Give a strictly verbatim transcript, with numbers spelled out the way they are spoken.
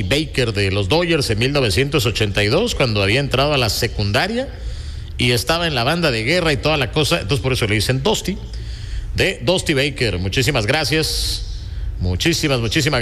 Baker de los Dodgers en mil novecientos ochenta y dos, cuando había entrado a la secundaria y estaba en la banda de guerra y toda la cosa. Entonces por eso le dicen Dusty, de Dusty Baker. Muchísimas gracias. Muchísimas, muchísimas